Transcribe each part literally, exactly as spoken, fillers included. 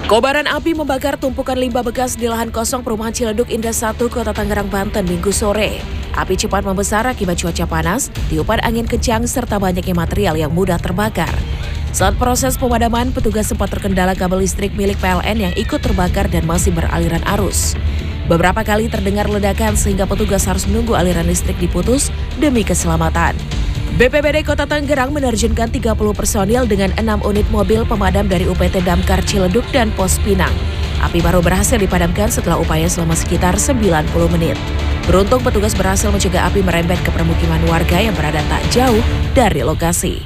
Kobaran api membakar tumpukan limbah bekas di lahan kosong perumahan Ciledug Indah satu, Kota Tangerang, Banten, Minggu sore. Api cepat membesar akibat cuaca panas, tiupan angin kencang, serta banyaknya material yang mudah terbakar. Saat proses pemadaman, petugas sempat terkendala kabel listrik milik P L N yang ikut terbakar dan masih beraliran arus. Beberapa kali terdengar ledakan sehingga petugas harus menunggu aliran listrik diputus demi keselamatan. B P B D Kota Tangerang menerjunkan tiga puluh personil dengan enam unit mobil pemadam dari U P T Damkar Ciledug dan Pos Pinang. Api baru berhasil dipadamkan setelah upaya selama sekitar sembilan puluh menit. Beruntung petugas berhasil mencegah api merembet ke permukiman warga yang berada tak jauh dari lokasi.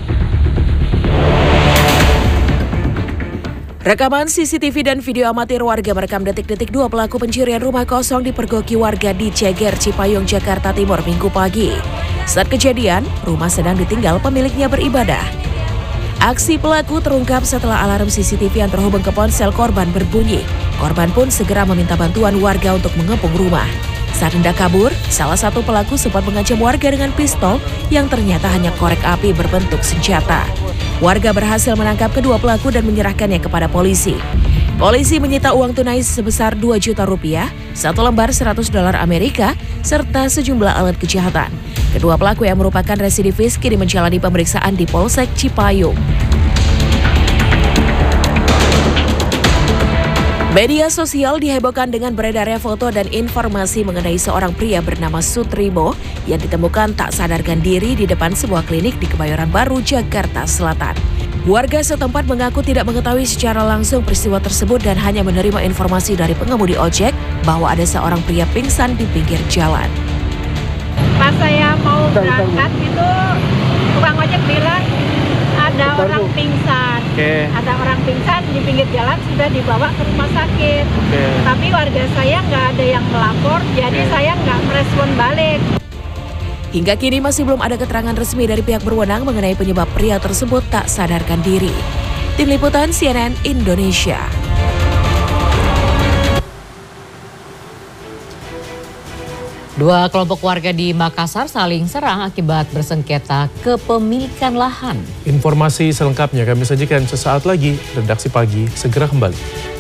Rekaman C C T V dan video amatir warga merekam detik-detik dua pelaku pencurian rumah kosong dipergoki warga di Ceger, Cipayung, Jakarta Timur, Minggu pagi. Saat kejadian, rumah sedang ditinggal pemiliknya beribadah. Aksi pelaku terungkap setelah alarm C C T V yang terhubung ke ponsel korban berbunyi. Korban pun segera meminta bantuan warga untuk mengepung rumah. Saat hendak kabur, salah satu pelaku sempat mengancam warga dengan pistol yang ternyata hanya korek api berbentuk senjata. Warga berhasil menangkap kedua pelaku dan menyerahkannya kepada polisi. Polisi menyita uang tunai sebesar dua juta rupiah, satu lembar seratus dolar Amerika, serta sejumlah alat kejahatan. Kedua pelaku yang merupakan residivis kini menjalani pemeriksaan di Polsek Cipayung. Media sosial dihebohkan dengan beredarnya foto dan informasi mengenai seorang pria bernama Sutrimo yang ditemukan tak sadarkan diri di depan sebuah klinik di Kebayoran Baru, Jakarta Selatan. Warga setempat mengaku tidak mengetahui secara langsung peristiwa tersebut dan hanya menerima informasi dari pengemudi ojek bahwa ada seorang pria pingsan di pinggir jalan. Pas saya mau berangkat itu, tukang ojek bilang ada orang pingsan. Okay. Ada orang pingsan di pinggir jalan, sudah dibawa ke rumah sakit. Okay. Tapi warga saya nggak ada yang melapor, jadi okay. saya nggak merespon balik. Hingga kini masih belum ada keterangan resmi dari pihak berwenang mengenai penyebab pria tersebut tak sadarkan diri. Tim Liputan C N N Indonesia. Dua kelompok warga di Makassar saling serang akibat bersengketa kepemilikan lahan. Informasi selengkapnya kami sajikan sesaat lagi. Redaksi Pagi segera kembali.